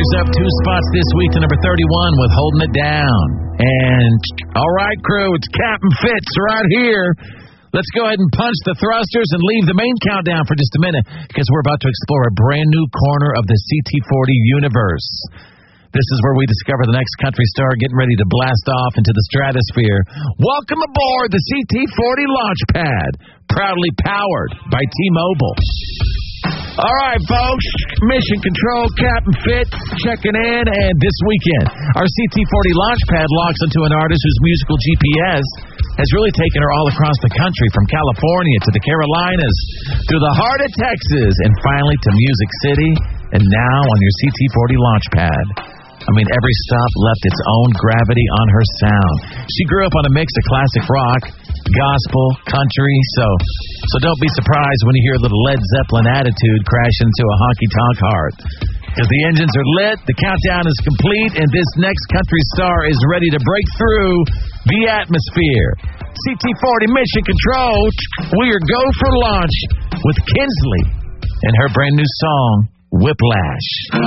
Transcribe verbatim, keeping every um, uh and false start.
Fires up two spots this week to number thirty-one with Holding It Down. And, all right, crew, it's Captain Fitz right here. Let's go ahead and punch the thrusters and leave the main countdown for just a minute because we're about to explore a brand new corner of the C T forty universe. This is where we discover the next country star getting ready to blast off into the stratosphere. Welcome aboard the C T forty Launchpad, proudly powered by T-Mobile. All right, folks, Mission Control, Captain Fit, checking in, and this weekend, our C T forty Launchpad locks into an artist whose musical G P S has really taken her all across the country, from California to the Carolinas, through the heart of Texas, and finally to Music City, and now on your C T forty Launchpad. I mean, every stop left its own gravity on her sound. She grew up on a mix of classic rock, gospel, country, so so don't be surprised when you hear a little Led Zeppelin attitude crash into a honky-tonk heart. Because the engines are lit, the countdown is complete, and this next country star is ready to break through the atmosphere. C T forty Mission Control, we are go for launch with Kinsley and her brand new song, Whiplash.